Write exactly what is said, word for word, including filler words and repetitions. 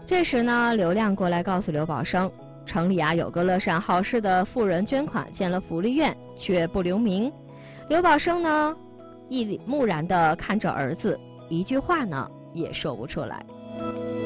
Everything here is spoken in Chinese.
这时呢，刘亮过来告诉刘宝生，城里啊有个乐善好施的妇人捐款建了福利院，却不留名。刘宝生呢，一脸木然地看着儿子，一句话呢也说不出来。